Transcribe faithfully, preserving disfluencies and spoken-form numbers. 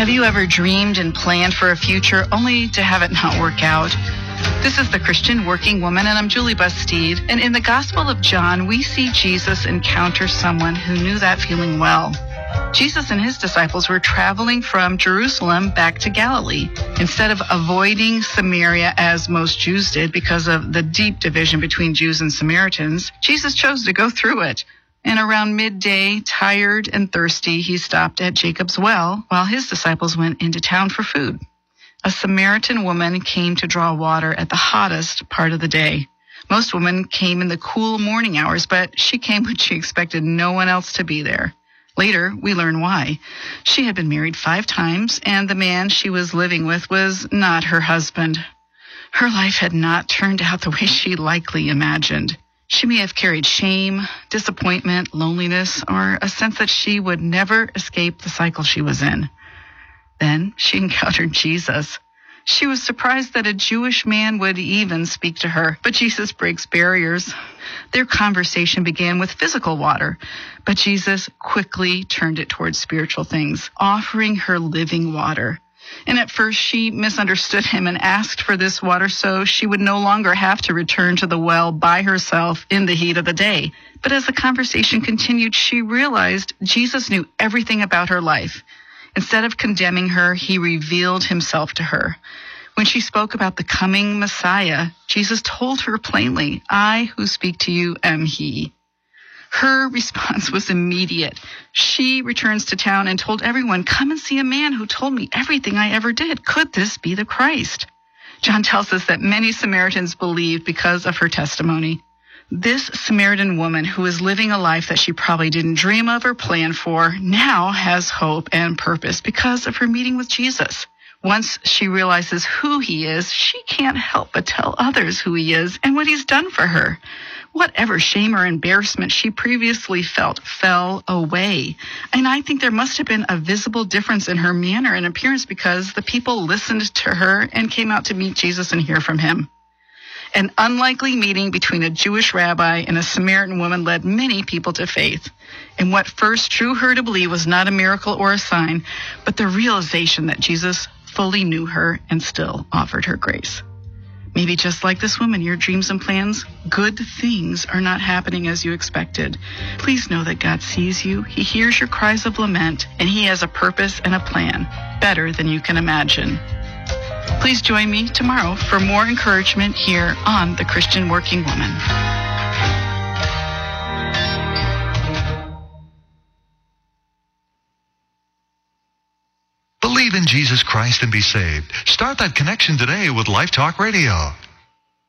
Have you ever dreamed and planned for a future only to have it not work out? This is the Christian Working Woman, and I'm Julie Bastide. And in the Gospel of John, we see Jesus encounter someone who knew that feeling well. Jesus and his disciples were traveling from Jerusalem back to Galilee. Instead of avoiding Samaria as most Jews did because of the deep division between Jews and Samaritans, Jesus chose to go through it. And around midday, tired and thirsty, he stopped at Jacob's well while his disciples went into town for food. A Samaritan woman came to draw water at the hottest part of the day. Most women came in the cool morning hours, but she came when she expected no one else to be there. Later, we learn why. She had been married five times, and the man she was living with was not her husband. Her life had not turned out the way she likely imagined. She may have carried shame, disappointment, loneliness, or a sense that she would never escape the cycle she was in. Then she encountered Jesus. She was surprised that a Jewish man would even speak to her, but Jesus breaks barriers. Their conversation began with physical water, but Jesus quickly turned it towards spiritual things, offering her living water. And at first she misunderstood him and asked for this water so she would no longer have to return to the well by herself in the heat of the day. But as the conversation continued, she realized Jesus knew everything about her life. Instead of condemning her, he revealed himself to her. When she spoke about the coming Messiah, Jesus told her plainly, "I who speak to you am he." Her response was immediate. She returns to town and told everyone, "Come and see a man who told me everything I ever did. Could this be the Christ?" John tells us that many Samaritans believed because of her testimony. This Samaritan woman, who is living a life that she probably didn't dream of or plan for, now has hope and purpose because of her meeting with Jesus. Once she realizes who he is, she can't help but tell others who he is and what he's done for her. Whatever shame or embarrassment she previously felt fell away. And I think there must have been a visible difference in her manner and appearance because the people listened to her and came out to meet Jesus and hear from him. An unlikely meeting between a Jewish rabbi and a Samaritan woman led many people to faith. And what first drew her to believe was not a miracle or a sign, but the realization that Jesus fully knew her and still offered her grace. Maybe just like this woman, your dreams and plans, good things are not happening as you expected. Please know that God sees you, he hears your cries of lament, and he has a purpose and a plan better than you can imagine. Please join me tomorrow for more encouragement here on The Christian Working Woman. Believe in Jesus Christ and be saved. Start that connection today with Life Talk Radio.